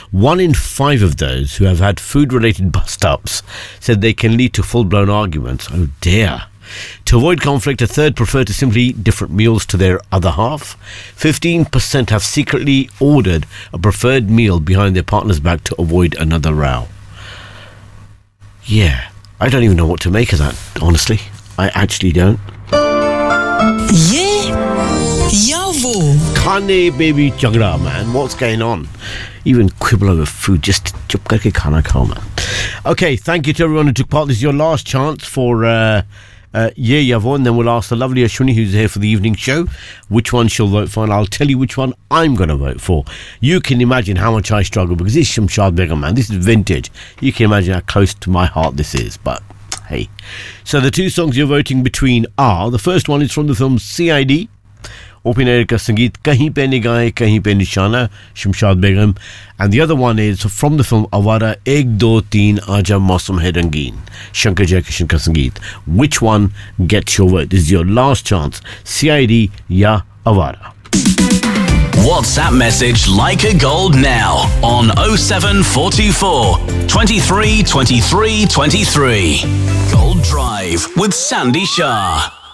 1 in 5 of those who have had food-related bust-ups said they can lead to full-blown arguments. Oh dear. To avoid conflict, a third prefer to simply eat different meals to their other half. 15% have secretly ordered a preferred meal behind their partner's back to avoid another row. Yeah, I don't even know what to make of that, honestly. I actually don't. Ye ya wo. Khane baby jagda, man. What's going on? Even quibble over food, just chup karke khana khao, man. Okay, thank you to everyone who took part. This is your last chance for Ye Ya Wo, and then we'll ask the lovely Ashwini, who's here for the evening show, which one she'll vote for, and I'll tell you which one I'm going to vote for. You can imagine how much I struggle, because this is Shamshad Begum, man. This is vintage. You can imagine how close to my heart this is, but hey. So the two songs you're voting between are, the first one is from the film CID, Open Air Ka Sangeet, Kahin Pe Nigahein, Kahin Pe Nishana, Shamshad Begum, and the other one is from the film Awara, Ek Do Teen Aaja Mausam Hai Rangeen, Shankar Jaikishan Ka Sangeet. Which one gets your vote? This is your last chance. CID ya Awara. WhatsApp message Like a Gold now on 07424 23 23 23. Gold Drive with Sandy Shah.